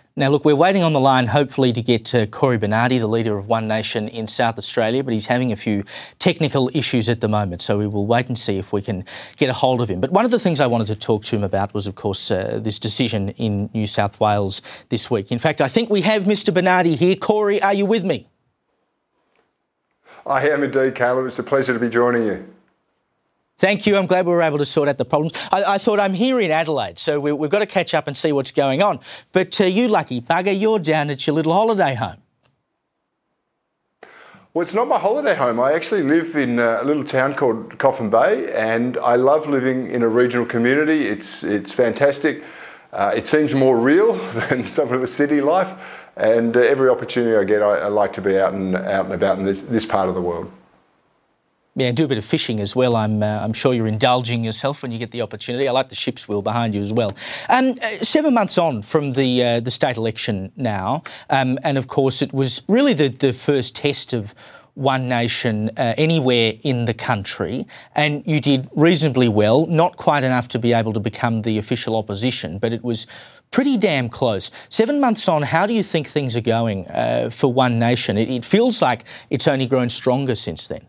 Now, look, we're waiting on the line, hopefully, to get Cory Bernardi, the leader of One Nation in South Australia, but he's having a few technical issues at the moment, so we will wait and see if we can get a hold of him. But one of the things I wanted to talk to him about was, of course, this decision in New South Wales this week. In fact, I think we have Mr Bernardi here. Cory, are you with me? I am indeed, Caleb. It's a pleasure to be joining you. Thank you. I'm glad we were able to sort out the problems. I thought I'm here in Adelaide, so we've got to catch up and see what's going on. But you lucky bugger, you're down at your little holiday home. Well, it's not my holiday home. I actually live in a little town called Coffin Bay, and I love living in a regional community. It's fantastic. It seems more real than some of the city life, and every opportunity I get, I like to be out and about in this part of the world. Yeah, and do a bit of fishing as well. I'm sure you're indulging yourself when you get the opportunity. I like the ship's wheel behind you as well. 7 months on from the state election now, and of course it was really the first test of One Nation anywhere in the country, and you did reasonably well, not quite enough to be able to become the official opposition, but it was pretty damn close. 7 months on, how do you think things are going for One Nation? It feels like it's only grown stronger since then.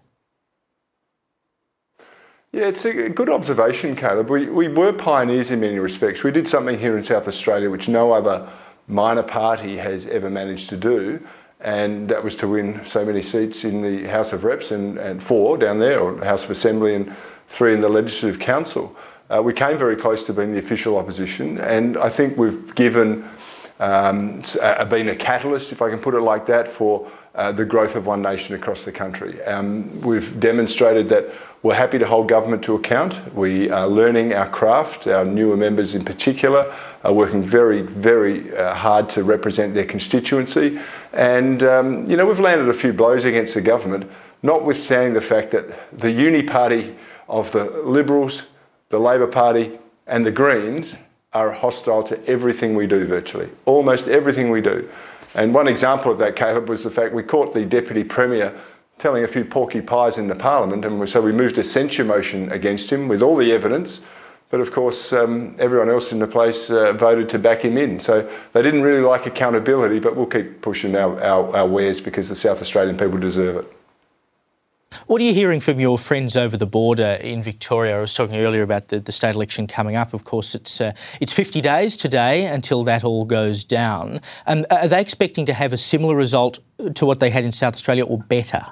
Yeah, it's a good observation, Caleb. We were pioneers in many respects. We did something here in South Australia which no other minor party has ever managed to do, and that was to win so many seats in the House of Reps and 4 down there, or House of Assembly, and 3 in the Legislative Council. We came very close to being the official opposition, and I think we've been a catalyst, if I can put it like that, for the growth of One Nation across the country. We've demonstrated that we're happy to hold government to account. We are learning our craft. Our newer members in particular are working very, very hard to represent their constituency. And, we've landed a few blows against the government, notwithstanding the fact that the uni party of the Liberals, the Labor Party and the Greens are hostile to everything we do virtually, almost everything we do. And one example of that, Caleb, was the fact we caught the Deputy Premier telling a few porky pies in the Parliament, and so we moved a censure motion against him with all the evidence. But of course, everyone else in the place voted to back him in. So they didn't really like accountability, but we'll keep pushing our wares because the South Australian people deserve it. What are you hearing from your friends over the border in Victoria? I was talking earlier about the state election coming up. Of course, it's 50 days today until that all goes down. Are they expecting to have a similar result to what they had in South Australia, or better?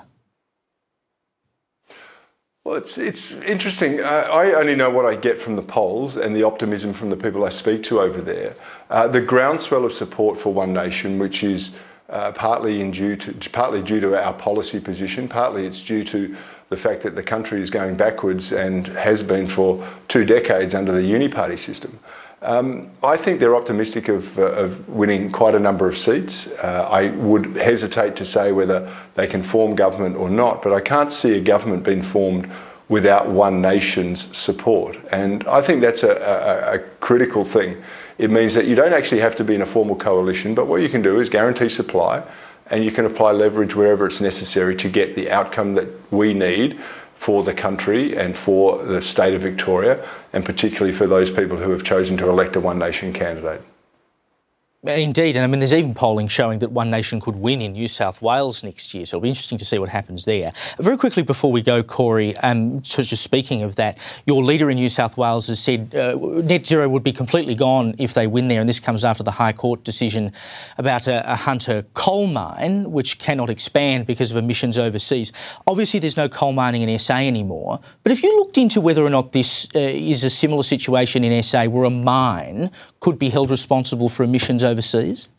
Well, it's interesting. I only know what I get from the polls and the optimism from the people I speak to over there. The groundswell of support for One Nation, which is partly due to our policy position, partly it's due to the fact that the country is going backwards and has been for 2 decades under the uni-party system. I think they're optimistic of winning quite a number of seats. I would hesitate to say whether they can form government or not, but I can't see a government being formed without One Nation's support. And I think that's a critical thing. It means that you don't actually have to be in a formal coalition, but what you can do is guarantee supply, and you can apply leverage wherever it's necessary to get the outcome that we need for the country and for the state of Victoria, and particularly for those people who have chosen to elect a One Nation candidate. Indeed, and I mean, there's even polling showing that One Nation could win in New South Wales next year, so it'll be interesting to see what happens there. Very quickly before we go, Cory, so just speaking of that, your leader in New South Wales has said net zero would be completely gone if they win there, and this comes after the High Court decision about a Hunter coal mine, which cannot expand because of emissions overseas. Obviously, there's no coal mining in SA anymore, but have you looked into whether or not this is a similar situation in SA where a mine could be held responsible for emissions overseas?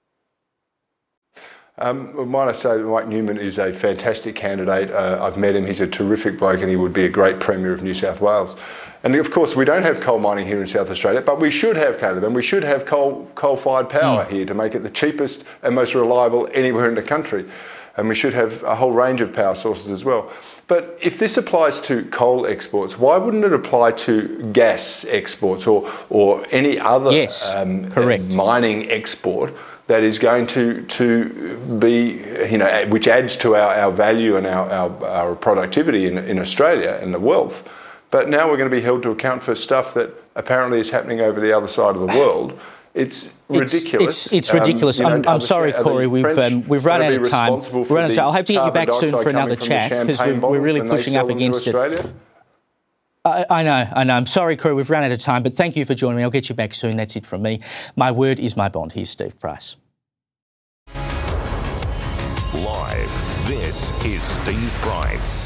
Might I say Mike Newman is a fantastic candidate. I've met him. He's a terrific bloke, and he would be a great Premier of New South Wales. And of course, we don't have coal mining here in South Australia, but we should have, Caleb, and we should have coal-fired power here to make it the cheapest and most reliable anywhere in the country. And we should have a whole range of power sources as well. But if this applies to coal exports, why wouldn't it apply to gas exports or any other mining export that is going to be, which adds to our value and our productivity in Australia and the wealth? But now we're going to be held to account for stuff that apparently is happening over the other side of the world. It's ridiculous. It's ridiculous. I'm sorry, Corey. We've run out of time. I'll have to get you back soon for another chat because we're really pushing up against it. I know. I'm sorry, Corey. We've run out of time, but thank you for joining me. I'll get you back soon. That's it from me. My word is my bond. Here's Steve Price. Live, this is Steve Price.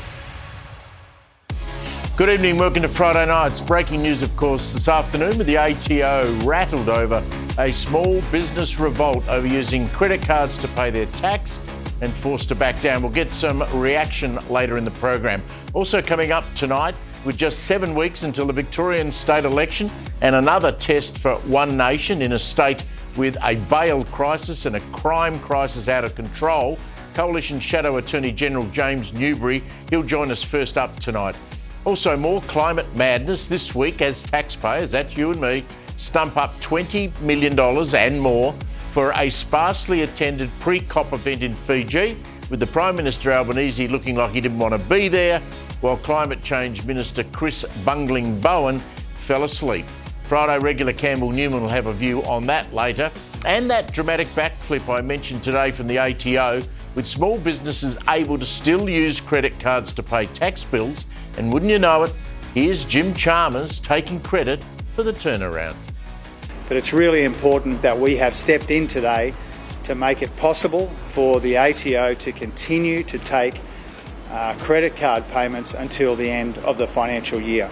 Good evening, welcome to Friday Nights. Breaking news, of course, this afternoon with the ATO rattled over a small business revolt over using credit cards to pay their tax and forced to back down. We'll get some reaction later in the program. Also coming up tonight, with just 7 weeks until the Victorian state election and another test for One Nation in a state with a bail crisis and a crime crisis out of control, Coalition Shadow Attorney General James Newbury, he'll join us first up tonight. Also, more climate madness this week as taxpayers, that's you and me, stump up $20 million and more for a sparsely attended pre-COP event in Fiji, with the Prime Minister Albanese looking like he didn't want to be there, while Climate Change Minister Chris Bungling Bowen fell asleep. Friday regular Campbell Newman will have a view on that later. And that dramatic backflip I mentioned today from the ATO, with small businesses able to still use credit cards to pay tax bills. And wouldn't you know it, here's Jim Chalmers taking credit for the turnaround. But it's really important that we have stepped in today to make it possible for the ATO to continue to take credit card payments until the end of the financial year.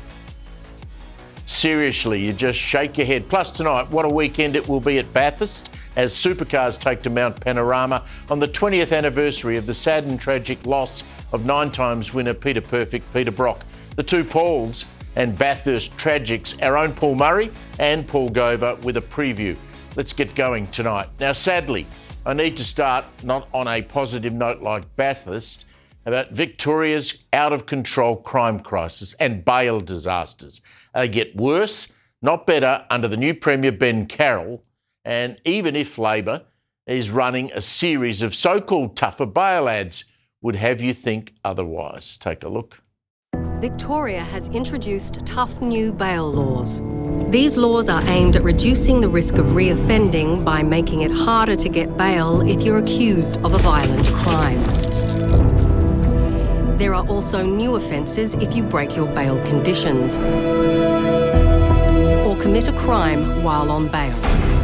Seriously, you just shake your head. Plus tonight, what a weekend it will be at Bathurst as supercars take to Mount Panorama on the 20th anniversary of the sad and tragic loss of 9 times winner Peter Perfect, Peter Brock. The two Pauls and Bathurst tragics, our own Paul Murray and Paul Gover, with a preview. Let's get going tonight. Now, sadly, I need to start not on a positive note like Bathurst, about Victoria's out-of-control crime crisis and bail disasters. They get worse, not better, under the new Premier Ben Carroll, and even if Labor is running a series of so-called tougher bail ads, would have you think otherwise. Take a look. Victoria has introduced tough new bail laws. These laws are aimed at reducing the risk of reoffending by making it harder to get bail if you're accused of a violent crime. There are also new offences if you break your bail conditions or commit a crime while on bail.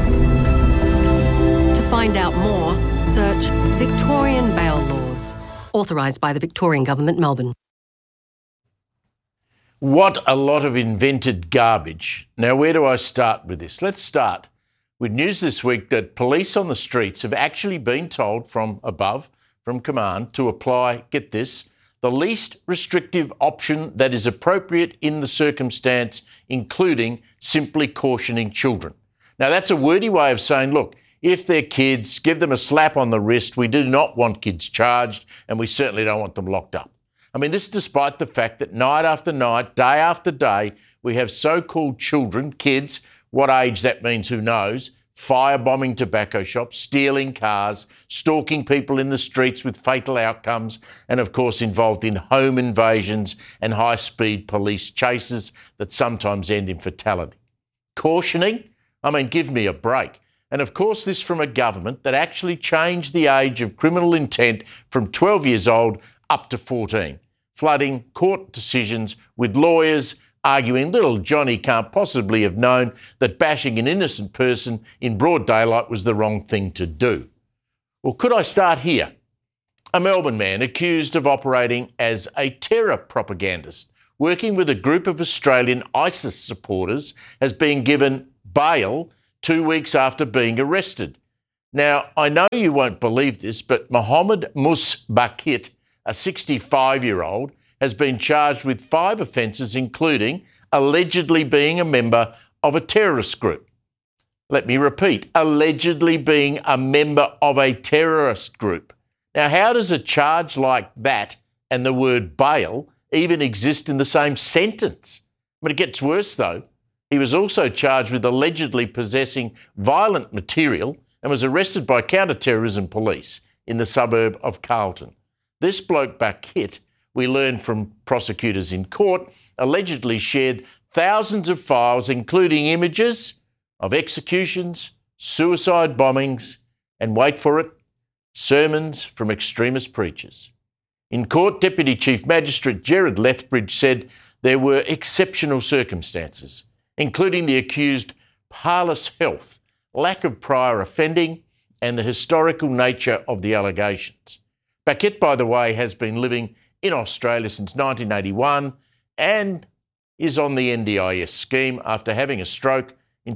To find out more, search Victorian Bail Laws, authorised by the Victorian Government, Melbourne. What a lot of invented garbage. Now, where do I start with this? Let's start with news this week that police on the streets have actually been told from above, from command, to apply, get this, the least restrictive option that is appropriate in the circumstance, including simply cautioning children. Now, that's a wordy way of saying, look, if they're kids, give them a slap on the wrist. We do not want kids charged, and we certainly don't want them locked up. I mean, this despite the fact that night after night, day after day, we have so-called children, kids, what age that means, who knows, firebombing tobacco shops, stealing cars, stalking people in the streets with fatal outcomes, and of course involved in home invasions and high-speed police chases that sometimes end in fatality. Cautioning? I mean, give me a break. And of course this from a government that actually changed the age of criminal intent from 12 years old up to 14, flooding court decisions with lawyers arguing little Johnny can't possibly have known that bashing an innocent person in broad daylight was the wrong thing to do. Well, could I start here? A Melbourne man accused of operating as a terror propagandist, working with a group of Australian ISIS supporters, has been given bail 2 weeks after being arrested. Now, I know you won't believe this, but Mohammed Musbakit, a 65-year-old, has been charged with 5 offences, including allegedly being a member of a terrorist group. Let me repeat, allegedly being a member of a terrorist group. Now, how does a charge like that and the word bail even exist in the same sentence? But it gets worse, though. He was also charged with allegedly possessing violent material and was arrested by counter-terrorism police in the suburb of Carlton. This bloke Bakit, we learned from prosecutors in court, allegedly shared thousands of files, including images, of executions, suicide bombings, and wait for it, sermons from extremist preachers. In court, Deputy Chief Magistrate Gerard Lethbridge said there were exceptional circumstances, including the accused parlous health, lack of prior offending, and the historical nature of the allegations. Paquette, by the way, has been living in Australia since 1981 and is on the NDIS scheme after having a stroke in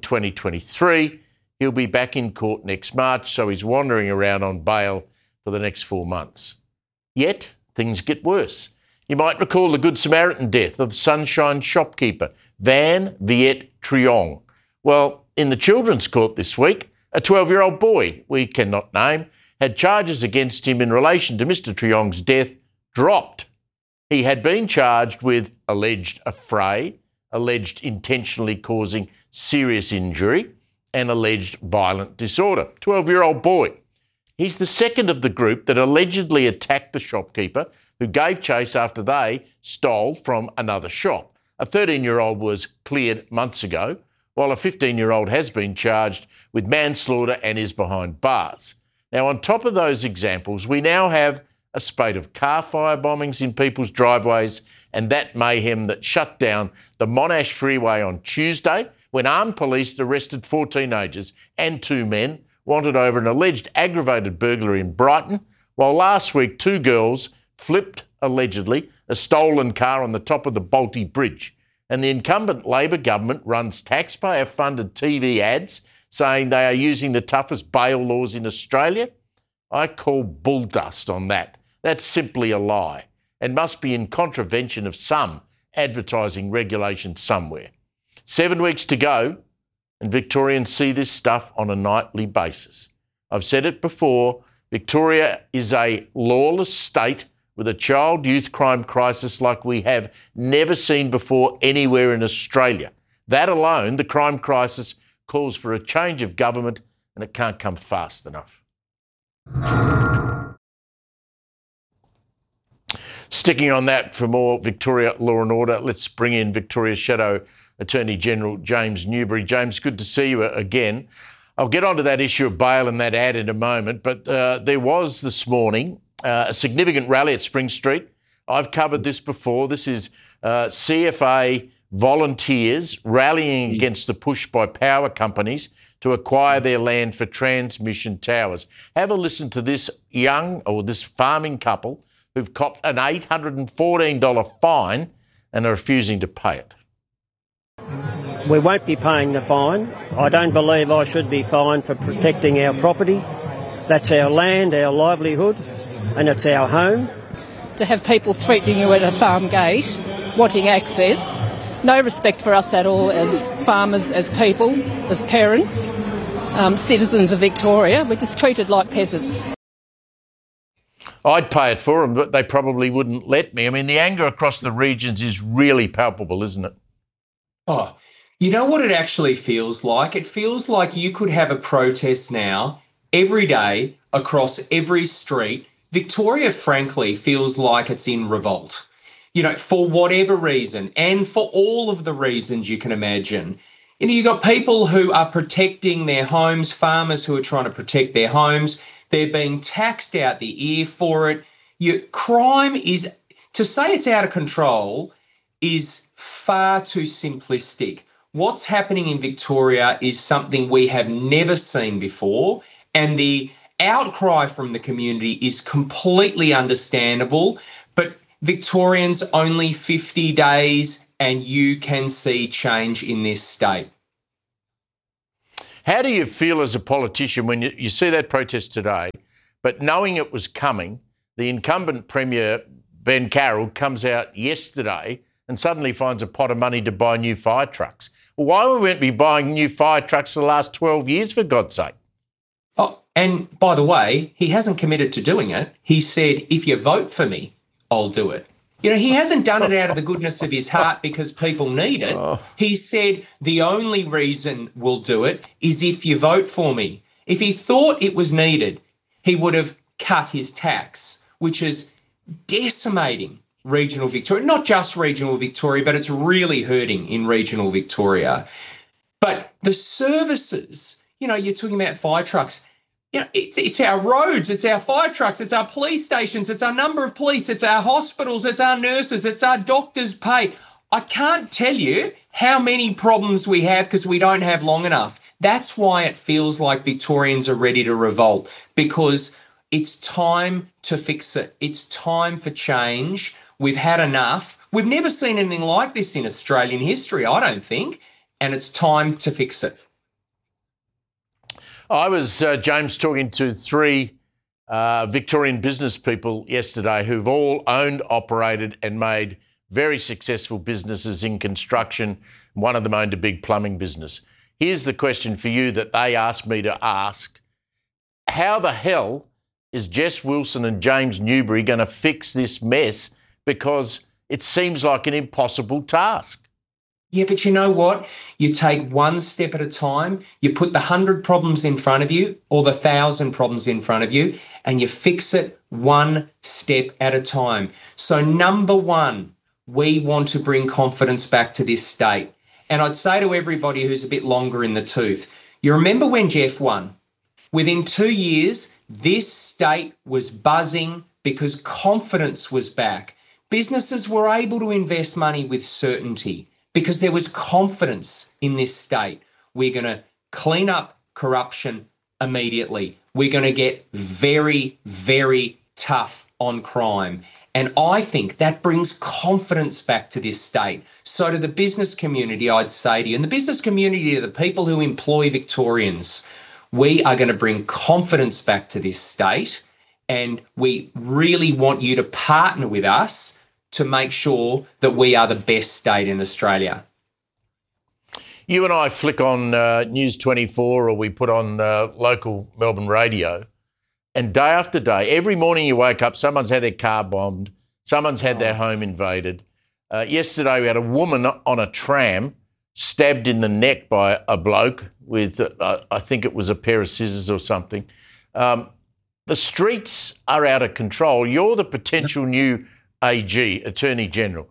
2023. He'll be back in court next March, so he's wandering around on bail for the next 4 months. Yet, things get worse. You might recall the Good Samaritan death of Sunshine shopkeeper Van Viet Triong. Well, in the Children's Court this week, a 12-year-old boy we cannot name had charges against him in relation to Mr. Triong's death dropped. He had been charged with alleged affray, alleged intentionally causing serious injury, and alleged violent disorder. 12-year-old boy. He's the second of the group that allegedly attacked the shopkeeper who gave chase after they stole from another shop. A 13-year-old was cleared months ago, while a 15-year-old has been charged with manslaughter and is behind bars. Now, on top of those examples, we now have a spate of car fire bombings in people's driveways and that mayhem that shut down the Monash Freeway on Tuesday when armed police arrested 4 teenagers and 2 men wanted over an alleged aggravated burglary in Brighton, while last week 2 girls flipped, allegedly, a stolen car on the top of the Bolte Bridge. And the incumbent Labor government runs taxpayer-funded TV ads saying they are using the toughest bail laws in Australia. I call bull dust on that. That's simply a lie and must be in contravention of some advertising regulation somewhere. 7 weeks to go, and Victorians see this stuff on a nightly basis. I've said it before, Victoria is a lawless state with a child youth crime crisis like we have never seen before anywhere in Australia. That alone, the crime crisis, calls for a change of government, and it can't come fast enough. Sticking on that for more Victoria Law and Order, let's bring in Victoria's Shadow Attorney General James Newbury. James, good to see you again. I'll get onto that issue of bail and that ad in a moment, but there was this morning a significant rally at Spring Street. I've covered this before. This is CFA volunteers rallying against the push by power companies to acquire their land for transmission towers. Have a listen to this this farming couple who've copped an $814 fine and are refusing to pay it. We won't be paying the fine. I don't believe I should be fined for protecting our property. That's our land, our livelihood, and it's our home. To have people threatening you at a farm gate, wanting access, no respect for us at all as farmers, as people, as parents, citizens of Victoria. We're just treated like peasants. I'd pay it for them, but they probably wouldn't let me. I mean, the anger across the regions is really palpable, isn't it? Oh, you know what it actually feels like? It feels like you could have a protest now every day across every street. Victoria, frankly, feels like it's in revolt, for whatever reason and for all of the reasons you can imagine. You've got people who are protecting their homes, farmers who are trying to protect their homes. They're being taxed out the ear for it. Crime is, to say it's out of control is far too simplistic. What's happening in Victoria is something we have never seen before, and the outcry from the community is completely understandable, but Victorians, only 50 days and you can see change in this state. How do you feel as a politician when you see that protest today, but knowing it was coming, the incumbent Premier, Ben Carroll, comes out yesterday and suddenly finds a pot of money to buy new fire trucks? Well, why would we be buying new fire trucks for the last 12 years, for God's sake? Oh, and by the way, he hasn't committed to doing it. He said, if you vote for me, I'll do it. He hasn't done it out of the goodness of his heart because people need it. He said the only reason we'll do it is if you vote for me. If he thought it was needed, he would have cut his tax, which is decimating regional Victoria. Not just regional Victoria, but it's really hurting in regional Victoria. But the services, you're talking about fire trucks. It's our roads, it's our fire trucks, it's our police stations, it's our number of police, it's our hospitals, it's our nurses, it's our doctors' pay. I can't tell you how many problems we have because we don't have long enough. That's why it feels like Victorians are ready to revolt, because it's time to fix it. It's time for change. We've had enough. We've never seen anything like this in Australian history, I don't think, and it's time to fix it. I was, James, talking to three Victorian business people yesterday who've all owned, operated and made very successful businesses in construction. One of them owned a big plumbing business. Here's the question for you that they asked me to ask. How the hell is Jess Wilson and James Newbury going to fix this mess? Because it seems like an impossible task. Yeah, but you know what? You take one step at a time, you put the 100 problems in front of you or the 1,000 problems in front of you, and you fix it one step at a time. So number one, we want to bring confidence back to this state. And I'd say to everybody who's a bit longer in the tooth, you remember when Jeff won? Within 2 years, this state was buzzing because confidence was back. Businesses were able to invest money with certainty, because there was confidence in this state. We're going to clean up corruption immediately. We're going to get very, very tough on crime. And I think that brings confidence back to this state. So to the business community, I'd say to you, and the business community are the people who employ Victorians, we are going to bring confidence back to this state, and we really want you to partner with us to make sure that we are the best state in Australia. You and I flick on News 24 or we put on local Melbourne radio, and day after day, every morning you wake up, someone's had their car bombed, someone's had their home invaded. Yesterday we had a woman on a tram stabbed in the neck by a bloke with, I think it was a pair of scissors or something. The streets are out of control. You're the potential new AG, Attorney General.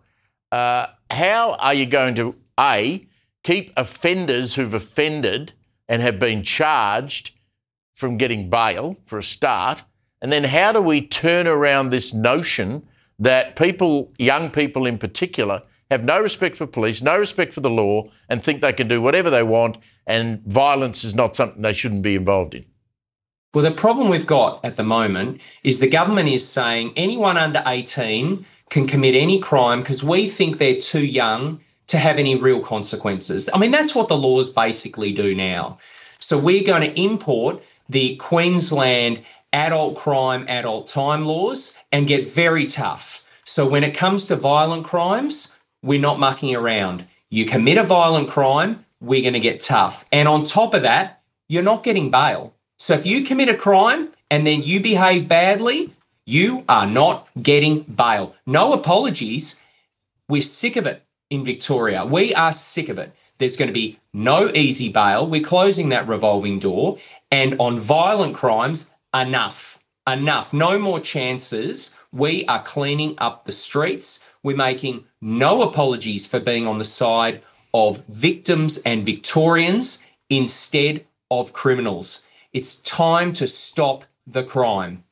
How are you going to, A, keep offenders who've offended and have been charged from getting bail, for a start? And then how do we turn around this notion that people, young people in particular, have no respect for police, no respect for the law, and think they can do whatever they want, and violence is not something they shouldn't be involved in? Well, the problem we've got at the moment is the government is saying anyone under 18 can commit any crime because we think they're too young to have any real consequences. I mean, that's what the laws basically do now. So we're going to import the Queensland adult crime, adult time laws and get very tough. So when it comes to violent crimes, we're not mucking around. You commit a violent crime, we're going to get tough. And on top of that, you're not getting bail. So if you commit a crime and then you behave badly, you are not getting bail. No apologies. We're sick of it in Victoria. We are sick of it. There's going to be no easy bail. We're closing that revolving door. And on violent crimes, enough. No more chances. We are cleaning up the streets. We're making no apologies for being on the side of victims and Victorians instead of criminals. It's time to stop the crime.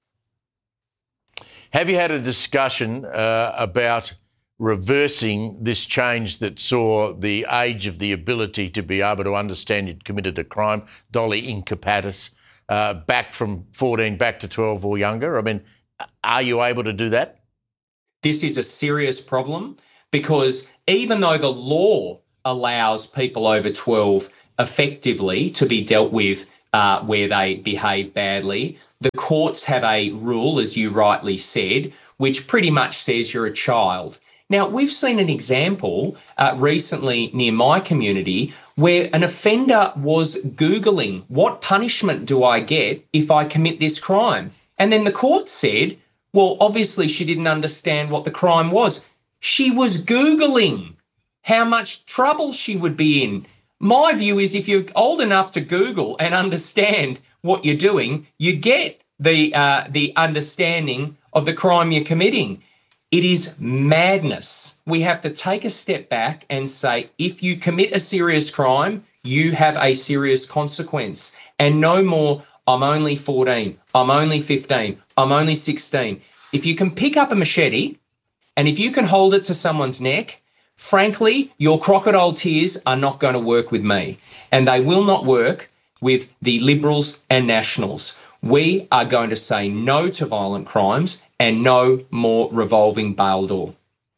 Have you had a discussion about reversing this change that saw the age of the ability to be able to understand you'd committed a crime, Dolly Incapatis, back from 14 back to 12 or younger? I mean, are you able to do that? This is a serious problem because even though the law allows people over 12 effectively to be dealt with where they behave badly, the courts have a rule, as you rightly said, which pretty much says you're a child. Now, we've seen an example recently near my community where an offender was Googling, what punishment do I get if I commit this crime? And then the court said, well, obviously she didn't understand what the crime was. She was Googling how much trouble she would be in. My view is if you're old enough to Google and understand what you're doing, you get the understanding of the crime you're committing. It is madness. We have to take a step back and say, if you commit a serious crime, you have a serious consequence. And no more, I'm only 14, I'm only 15, I'm only 16. If you can pick up a machete and if you can hold it to someone's neck, frankly, your crocodile tears are not going to work with me. And they will not work with the Liberals and Nationals. We are going to say no to violent crimes and no more revolving bail door.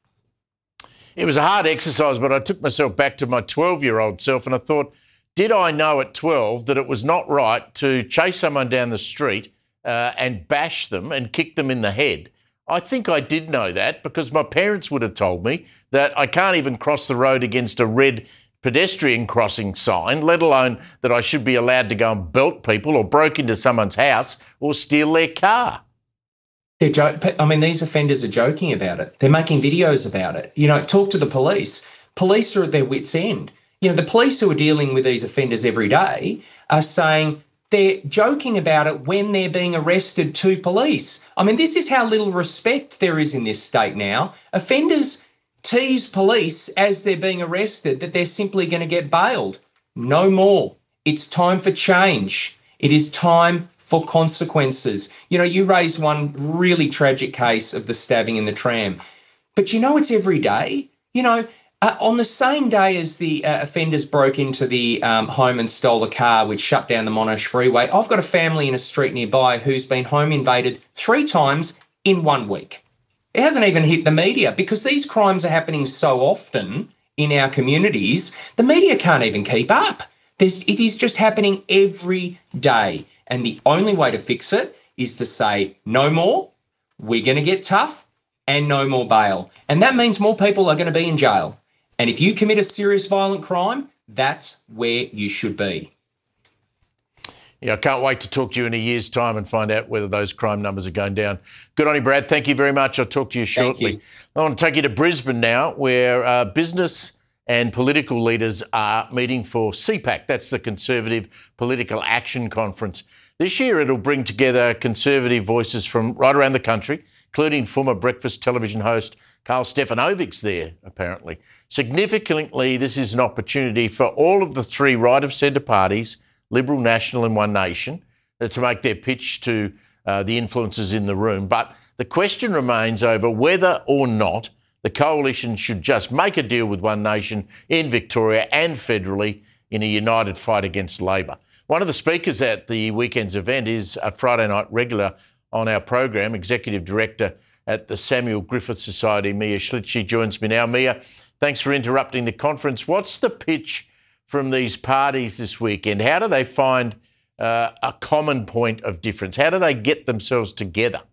It was a hard exercise, but I took myself back to my 12-year-old self and I thought, did I know at 12 that it was not right to chase someone down the street and bash them and kick them in the head? I think I did know that because my parents would have told me that I can't even cross the road against a red pedestrian crossing sign, let alone that I should be allowed to go and belt people or break into someone's house or steal their car. These offenders are joking about it. They're making videos about it. Talk to the police. Police are at their wits' end. The police who are dealing with these offenders every day are saying they're joking about it when they're being arrested to police. This is how little respect there is in this state now. Offenders tease police as they're being arrested that they're simply going to get bailed. No more. It's time for change. It is time for consequences. You raised one really tragic case of the stabbing in the tram, but it's every day. On the same day as the offenders broke into the home and stole a car, which shut down the Monash Freeway, I've got a family in a street nearby who's been home invaded 3 times in 1 week. It hasn't even hit the media because these crimes are happening so often in our communities, the media can't even keep up. It is just happening every day. And the only way to fix it is to say no more, we're going to get tough, and no more bail. And that means more people are going to be in jail. And if you commit a serious violent crime, that's where you should be. Yeah, I can't wait to talk to you in a year's time and find out whether those crime numbers are going down. Good on you, Brad. Thank you very much. I'll talk to you shortly. Thank you. I want to take you to Brisbane now, where business and political leaders are meeting for CPAC. That's the Conservative Political Action Conference. This year it'll bring together Conservative voices from right around the country, including former breakfast television host Karl Stefanovic's there, apparently. Significantly, this is an opportunity for all of the 3 right-of-centre parties, Liberal, National and One Nation, to make their pitch to the influencers in the room. But the question remains over whether or not the coalition should just make a deal with One Nation in Victoria and federally in a united fight against Labor. One of the speakers at the weekend's event is a Friday night regular on our program, Executive Director at the Samuel Griffith Society, Mia Schlitz. She joins me now. Mia, thanks for interrupting the conference. What's the pitch from these parties this weekend? How do they find a common point of difference? How do they get themselves together?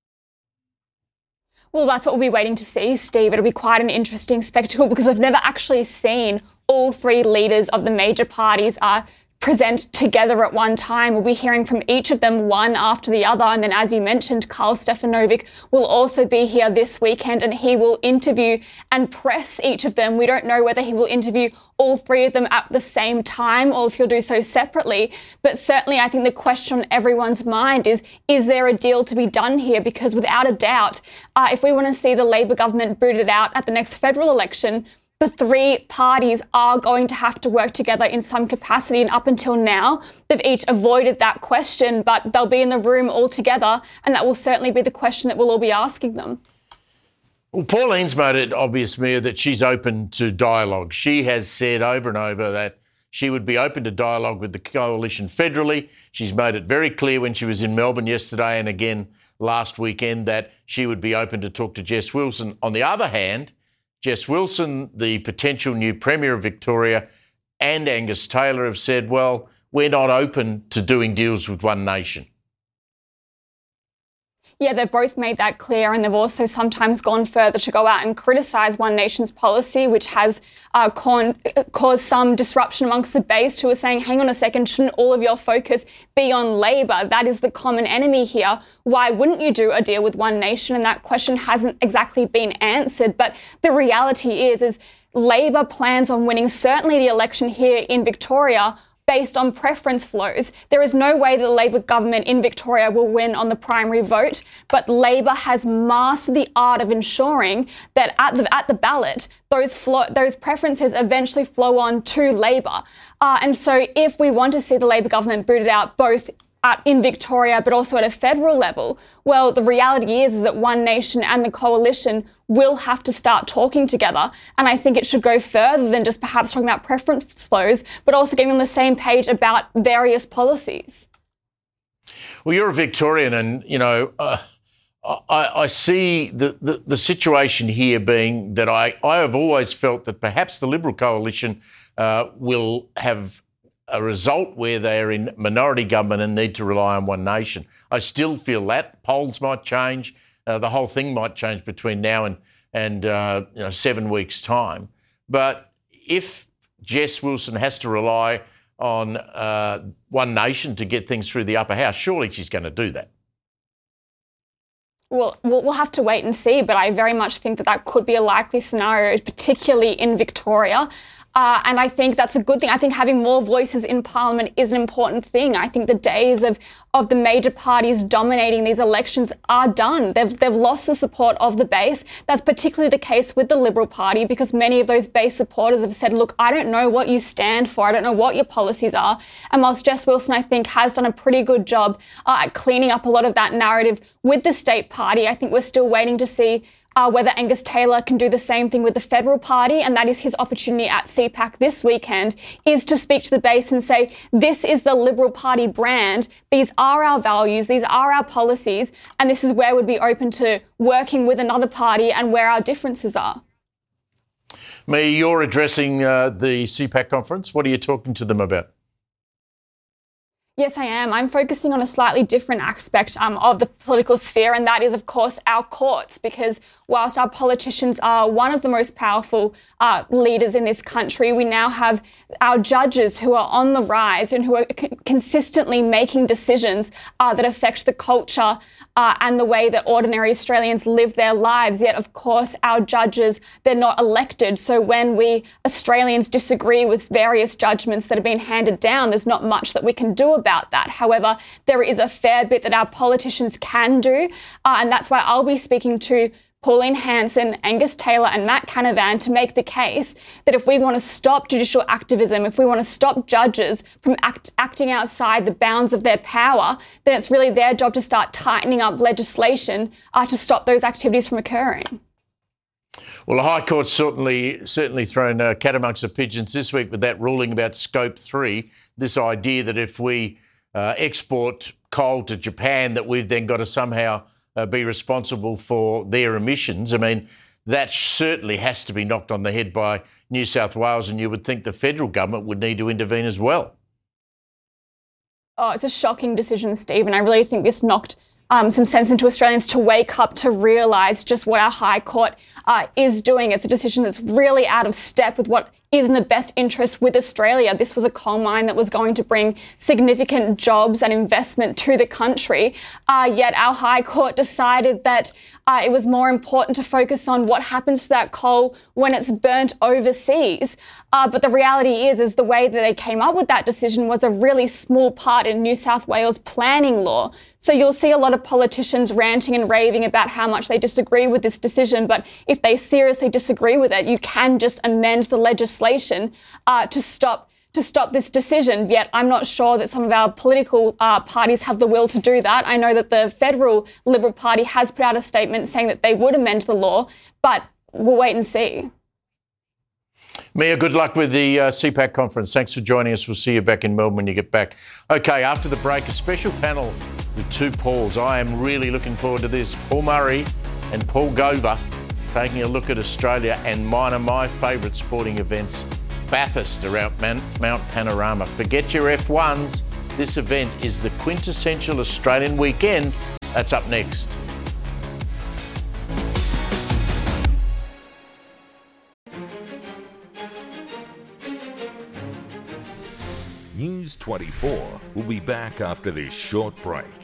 Well, that's what we'll be waiting to see, Steve. It'll be quite an interesting spectacle because we've never actually seen all 3 leaders of the major parties present together at one time. We'll be hearing from each of them one after the other. And then, as you mentioned, Karl Stefanovic will also be here this weekend and he will interview and press each of them. We don't know whether he will interview all 3 of them at the same time or if he'll do so separately. But certainly I think the question on everyone's mind is there a deal to be done here? Because without a doubt, if we want to see the Labor government booted out at the next federal election, the 3 parties are going to have to work together in some capacity. And up until now, they've each avoided that question, but they'll be in the room all together. And that will certainly be the question that we'll all be asking them. Well, Pauline's made it obvious, Mia, that she's open to dialogue. She has said over and over that she would be open to dialogue with the coalition federally. She's made it very clear when she was in Melbourne yesterday and again last weekend that she would be open to talk to Jess Wilson. On the other hand, Jess Wilson, the potential new Premier of Victoria, and Angus Taylor have said, well, we're not open to doing deals with One Nation. Yeah, they've both made that clear, and they've also sometimes gone further to go out and criticise One Nation's policy, which has caused some disruption amongst the base who are saying, hang on a second, shouldn't all of your focus be on Labor? That is the common enemy here. Why wouldn't you do a deal with One Nation? And that question hasn't exactly been answered. But the reality is Labor plans on winning certainly the election here in Victoria, based on preference flows. There is no way that the Labor government in Victoria will win on the primary vote, but Labor has mastered the art of ensuring that at the ballot, those preferences eventually flow on to Labor. And so if we want to see the Labor government booted out both in Victoria, but also at a federal level, well, the reality is that One Nation and the Coalition will have to start talking together. And I think it should go further than just perhaps talking about preference flows, but also getting on the same page about various policies. Well, you're a Victorian and, I see the situation here being that I have always felt that perhaps the Liberal Coalition will have a result where they're in minority government and need to rely on One Nation. I still feel that. Polls might change. The whole thing might change between now and 7 weeks' time. But if Jess Wilson has to rely on One Nation to get things through the upper house, surely she's going to do that. Well, we'll have to wait and see, but I very much think that could be a likely scenario, particularly in Victoria. And I think that's a good thing. I think having more voices in Parliament is an important thing. I think the days of the major parties dominating these elections are done. They've lost the support of the base. That's particularly the case with the Liberal Party, because many of those base supporters have said, look, I don't know what you stand for. I don't know what your policies are. And whilst Jess Wilson, I think, has done a pretty good job at cleaning up a lot of that narrative with the state party, I think we're still waiting to see whether Angus Taylor can do the same thing with the Federal Party, and that is his opportunity at CPAC this weekend, is to speak to the base and say, this is the Liberal Party brand, these are our values, these are our policies, and this is where we'd be open to working with another party and where our differences are. Mia, you're addressing the CPAC conference. What are you talking to them about? Yes, I am. I'm focusing on a slightly different aspect of the political sphere, and that is, of course, our courts, because whilst our politicians are one of the most powerful leaders in this country, we now have our judges who are on the rise and who are consistently making decisions that affect the culture and the way that ordinary Australians live their lives. Yet, of course, our judges, they're not elected. So when we Australians disagree with various judgments that have been handed down, there's not much that we can do about that. However, there is a fair bit that our politicians can do, and that's why I'll be speaking to Pauline Hanson, Angus Taylor and Matt Canavan to make the case that if we want to stop judicial activism, if we want to stop judges from acting outside the bounds of their power, then it's really their job to start tightening up legislation to stop those activities from occurring. Well, the High Court's certainly thrown a cat amongst the pigeons this week with that ruling about Scope 3, this idea that if we export coal to Japan, that we've then got to somehow be responsible for their emissions. I mean, that certainly has to be knocked on the head by New South Wales, and you would think the federal government would need to intervene as well. Oh, it's a shocking decision, Steve, and I really think this knocked some sense into Australians to wake up to realise just what our High Court is doing. It's a decision that's really out of step with what is in the best interest with Australia. This was a coal mine that was going to bring significant jobs and investment to the country. Yet our High Court decided that it was more important to focus on what happens to that coal when it's burnt overseas. But the reality is the way that they came up with that decision was a really small part in New South Wales planning law. So you'll see a lot of politicians ranting and raving about how much they disagree with this decision. But if they seriously disagree with it, you can just amend the legislation to stop this decision. Yet I'm not sure that some of our political parties have the will to do that. I know that the federal Liberal Party has put out a statement saying that they would amend the law, but we'll wait and see. Mia, good luck with the CPAC conference. Thanks for joining us. We'll see you back in Melbourne when you get back. Okay, after the break, a special panel with two Pauls. I am really looking forward to this. Paul Murray and Paul Gover taking a look at Australia and one of my favourite sporting events, Bathurst around Mount Panorama. Forget your F1s. This event is the quintessential Australian weekend. That's up next. News 24 will be back after this short break.